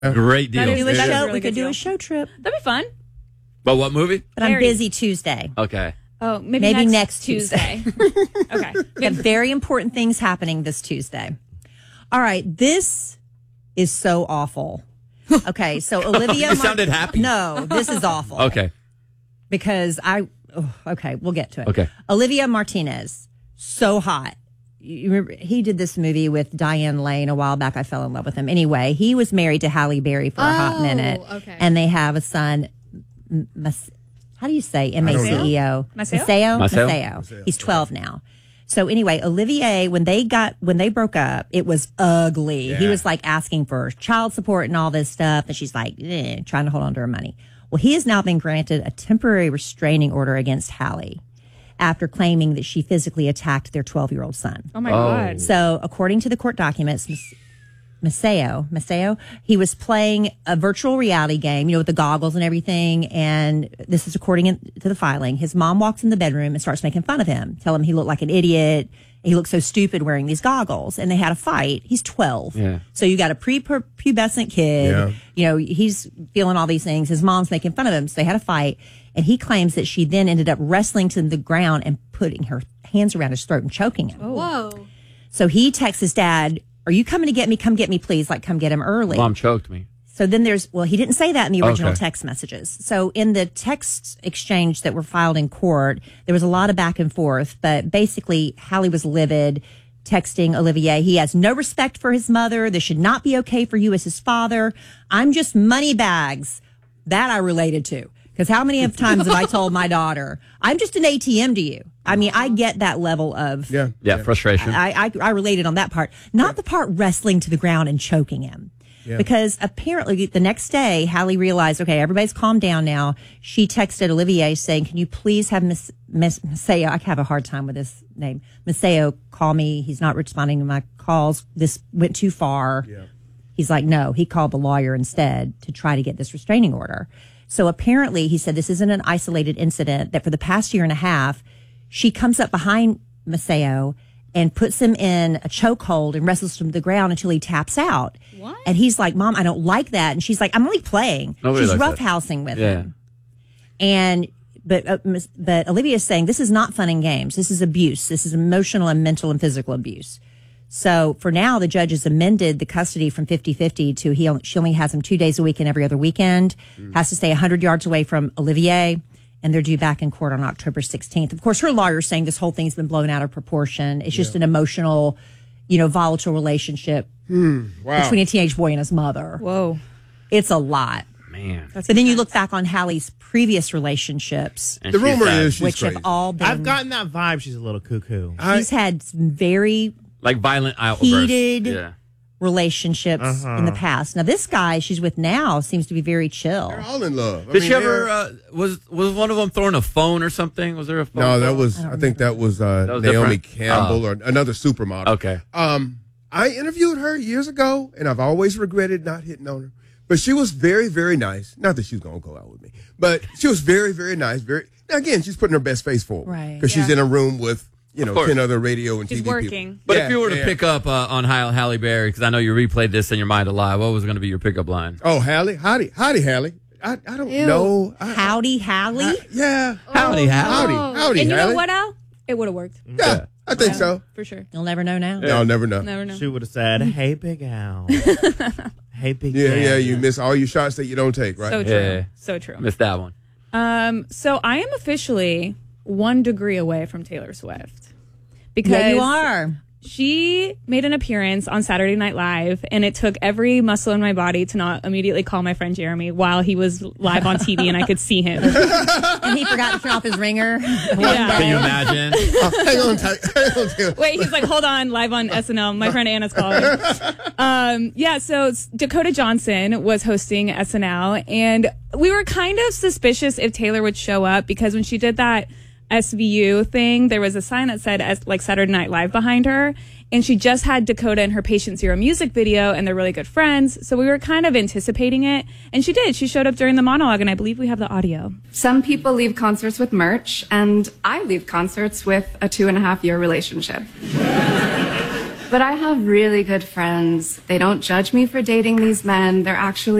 Great deal. We could do a show trip. That'd be fun. But what movie? But I'm busy Tuesday. Okay. Oh, maybe next Tuesday. Okay. We have very important things happening this Tuesday. All right. This is so awful. Okay. So Olivia. You sounded happy. No, this is awful. Okay. Because okay, we'll get to it. Okay. Olivia Martinez, so hot. You remember, he did this movie with Diane Lane a while back. I fell in love with him. Anyway, he was married to Halle Berry for a hot minute. Okay. And they have a son. How do you say Maceo? Maceo. He's 12 now. So anyway, Olivier, when they broke up, it was ugly. Yeah. He was like asking for child support and all this stuff. And she's like, trying to hold on to her money. Well, he has now been granted a temporary restraining order against Halle after claiming that she physically attacked their 12-year-old son. Oh, my God. So according to the court documents, Maceo, he was playing a virtual reality game, with the goggles and everything. And this is according to the filing. His mom walks in the bedroom and starts making fun of him, tell him he looked like an idiot. He looked so stupid wearing these goggles. And they had a fight. He's 12. Yeah. So you got a prepubescent kid. Yeah. He's feeling all these things. His mom's making fun of him. So they had a fight. And he claims that she then ended up wrestling to the ground and putting her hands around his throat and choking him. Oh. Whoa. So he texts his dad, "Are you coming to get me? Come get me, please. Like, come get him early." Mom choked me. So then he didn't say that in the original text messages. So in the text exchange that were filed in court, there was a lot of back and forth. But basically, Halle was livid, texting Olivier, "He has no respect for his mother. This should not be okay for you as his father. I'm just money bags." That I related to. Because how many times have I told my daughter, "I'm just an ATM to you"? I mean, I get that level of frustration. I related on that part, not the part wrestling to the ground and choking him. Yeah. Because apparently the next day, Halle realized, okay, everybody's calmed down now. She texted Olivier saying, "Can you please have Miss Maceo?" I have a hard time with this name. Maceo, call me. He's not responding to my calls. This went too far. Yeah. He's like, no. He called the lawyer instead to try to get this restraining order. So apparently, he said this isn't an isolated incident, that for the past year and a half, she comes up behind Maceo and puts him in a chokehold and wrestles him to the ground until he taps out. What? And he's like, "Mom, I don't like that." And she's like, "I'm only playing." Nobody She's likes roughhousing with him. And but Olivia is saying this is not fun and games. This is abuse. This is emotional and mental and physical abuse. So for now, the judge has amended the custody from 50-50 to she only has him 2 days a week and every other weekend, has to stay 100 yards away from Olivier, and they're due back in court on October 16th. Of course, her lawyer's saying this whole thing's been blown out of proportion. It's just an emotional, volatile relationship between a teenage boy and his mother. Whoa. It's a lot. Man. But then you look back on Halle's previous relationships. The rumor is she's which crazy. Have all been... I've gotten that vibe she's a little cuckoo. She's had some very... violent outbursts. Heated relationships in the past. Now, this guy she's with now seems to be very chill. They're all in love. Did she ever, was one of them throwing a phone or something? Was there a phone? No, that was, I think that was Naomi different? Campbell or another supermodel. Okay. I interviewed her years ago, and I've always regretted not hitting on her. But she was very, very nice. Not that she's going to go out with me, but she was very, very nice. Now, again, she's putting her best face forward. Right. Because she's in a room with, 10 other radio and She's TV working. people. But if you were to pick up on Halle Berry, because I know you replayed this in your mind a lot, what was going to be your pickup line? Oh, Halle? Howdy, Halle. I don't know. Howdy, Halle? Yeah. Howdy, Halle. Howdy, and you Halle. know what, Al? It would have worked. Yeah, I think so. For sure. You'll never know now. Yeah. I'll never know. Never know. She would have said, "Hey, Big Al." Hey, Big Al. Yeah, you miss all your shots that you don't take, right? So true. Yeah. So true. Missed that one. So I am officially 1 degree away from Taylor Swift. Because you are. She made an appearance on Saturday Night Live, and it took every muscle in my body to not immediately call my friend Jeremy while he was live on TV and I could see him. And he forgot to turn off his ringer. Yeah. Can you imagine? Hang on. Wait, he's like, hold on, live on SNL. My friend Anna's calling. So Dakota Johnson was hosting SNL, and we were kind of suspicious if Taylor would show up because when she did that SVU thing, there was a sign that said Saturday Night Live behind her, and she just had Dakota in her Patient Zero music video, and they're really good friends, so we were kind of anticipating it, and she did. She showed up during the monologue, and I believe we have the audio. Some people leave concerts with merch, and I leave concerts with a 2.5-year relationship. But I have really good friends. They don't judge me for dating these men. They're actually